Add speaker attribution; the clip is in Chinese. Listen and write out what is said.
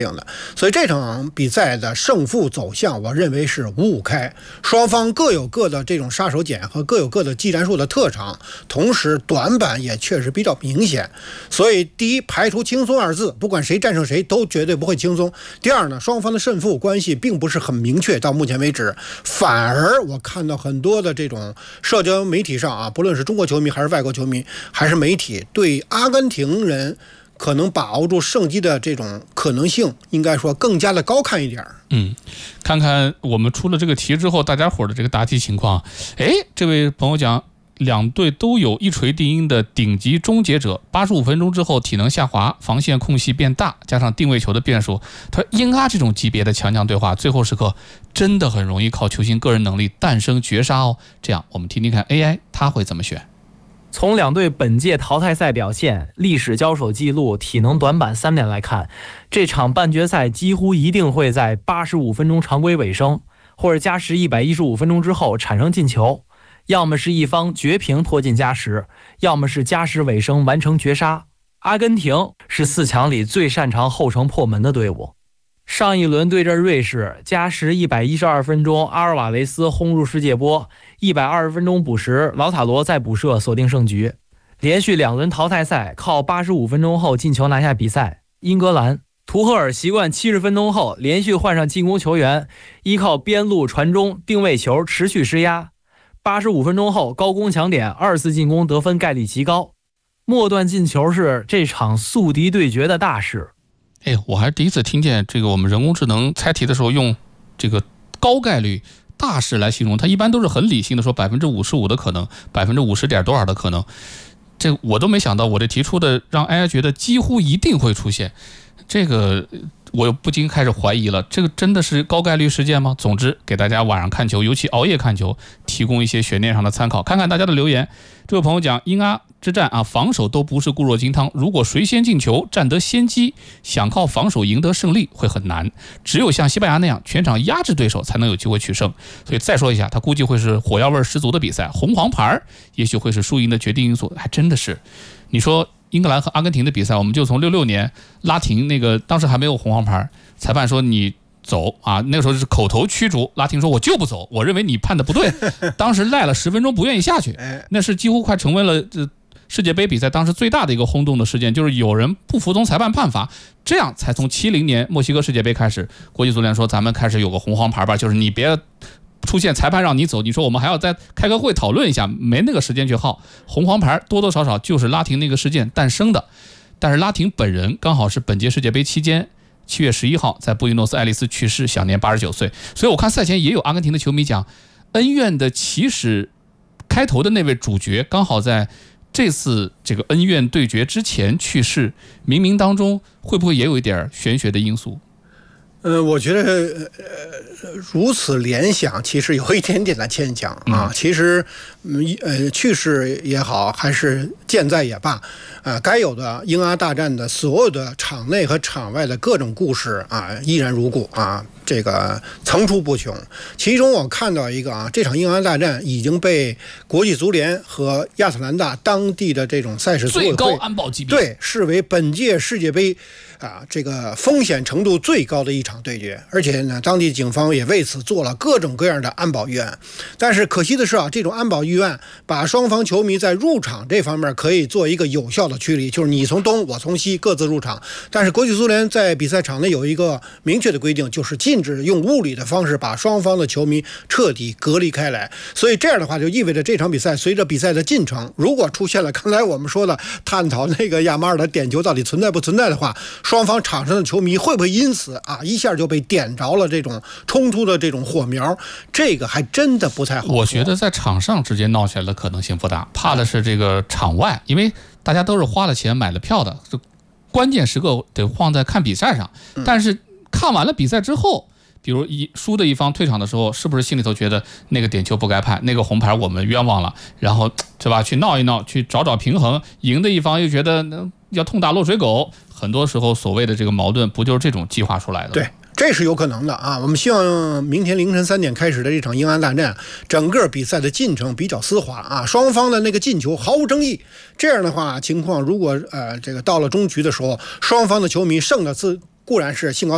Speaker 1: 的，所以这场比赛的胜负走向，我认为是五五开，双方各有各的这种杀手锏和各有各的技战术的特长，同时短板也确实比较明显。所以第一，排除轻松二字，不管谁战胜谁都绝对不会轻松。第二呢，双方的胜负关系并不是很明确，到目前为止，反而我看到很多的这种社交媒体上啊，不论是中国球迷还是外国球迷还是媒体，对阿根廷人可能把握住胜机的这种可能性，应该说更加的高看一点。
Speaker 2: 看看我们出了这个题之后，大家伙的这个答题情况。这位朋友讲，两队都有一锤定音的顶级终结者，85分钟之后体能下滑，防线空隙变大，加上定位球的变数，他说英阿这种级别的强强对话，最后时刻真的很容易靠球星个人能力诞生绝杀哦。这样我们听听看 AI 他会怎么选。
Speaker 3: 从两队本届淘汰赛表现、历史交手记录、体能短板3点来看，这场半决赛几乎一定会在85分钟常规尾声，或者加时115分钟之后产生进球，要么是一方绝平拖进加时，要么是加时尾声完成绝杀。阿根廷是4强里最擅长后程破门的队伍。上一轮对阵瑞士，加时112分钟，阿尔瓦雷斯轰入世界波，120分钟补时，劳塔罗再补射锁定胜局。连续2轮淘汰赛靠85分钟后进球拿下比赛。英格兰图赫尔习惯70分钟后连续换上进攻球员，依靠边路传中、定位球持续施压。85分钟后高攻抢点，2次进攻得分概率极高。末段进球是这场宿敌对决的大事。
Speaker 2: 我还是第一次听见这个我们人工智能猜题的时候用这个高概率大事来形容，它一般都是很理性的说55%的可能，50%点多少的可能。这我都没想到，我这提出的让 AI 觉得几乎一定会出现，这个我又不禁开始怀疑了，这个真的是高概率事件吗？总之给大家晚上看球，尤其熬夜看球，提供一些悬念上的参考。看看大家的留言。这位朋友讲，英阿之战啊，防守都不是固若金汤，如果谁先进球占得先机，想靠防守赢得胜利会很难，只有像西班牙那样全场压制对手才能有机会取胜。所以再说一下，他估计会是火药味十足的比赛，红黄牌也许会是输赢的决定因素。还真的是，你说英格兰和阿根廷的比赛，我们就从66年拉廷那个当时还没有红黄牌，裁判说你走啊，那个时候是口头驱逐，拉廷说我就不走，我认为你判的不对，当时赖了10分钟不愿意下去，那是几乎快成为了世界杯比赛当时最大的一个轰动的事件，就是有人不服从裁判判罚，这样才从70年墨西哥世界杯开始，国际足联说咱们开始有个红黄牌吧，就是你别出现裁判让你走，你说我们还要再开个会讨论一下，没那个时间去耗。红黄牌多多少少就是拉廷那个事件诞生的，但是拉廷本人刚好是本届世界杯期间7月11号在布宜诺斯艾利斯去世，享年89岁。所以我看赛前也有阿根廷的球迷讲，恩怨的起始开头的那位主角刚好在这次这个恩怨对决之前去世，冥冥当中会不会也有一点玄学的因素？
Speaker 1: 我觉得如此联想其实有一点点的牵强啊。其实去世也好，还是健在也罢，该有的英阿大战的所有的场内和场外的各种故事啊，依然如故啊，这个层出不穷。其中我看到一个啊，这场英阿大战已经被国际足联和亚特兰大当地的这种赛事组委会
Speaker 2: 最高安保级别
Speaker 1: 对视为本届世界杯啊这个风险程度最高的一场对决，而且呢，当地警方也为此做了各种各样的安保预案。但是可惜的是啊，这种安保预案把双方球迷在入场这方面可以做一个有效的驱离，就是你从东我从西各自入场。但是国际足联在比赛场内有一个明确的规定，就是禁止用物理的方式把双方的球迷彻底隔离开来。所以这样的话就意味着这场比赛随着比赛的进程，如果出现了刚才我们说的探讨那个亚马尔的点球到底存在不存在的话，双方场上的球迷会不会因此啊一下就被点着了这种冲突的这种火苗，这个还真的不太好说。
Speaker 2: 我觉得在场上直接闹起来的可能性不大，怕的是这个场外，因为大家都是花了钱买了票的，关键时刻得放在看比赛上。但是看完了比赛之后，比如输的一方退场的时候，是不是心里头觉得那个点球不该判，那个红牌我们冤枉了，然后对吧，去闹一闹，去找找平衡，赢的一方又觉得要痛打落水狗，很多时候所谓的这个矛盾不就是这种激化出来的？
Speaker 1: 对，这是有可能的啊！我们希望明天凌晨3点开始的这场英安大战，整个比赛的进程比较丝滑啊，双方的那个进球毫无争议。这样的话情况，如果这个到了中局的时候，双方的球迷胜的固然是兴高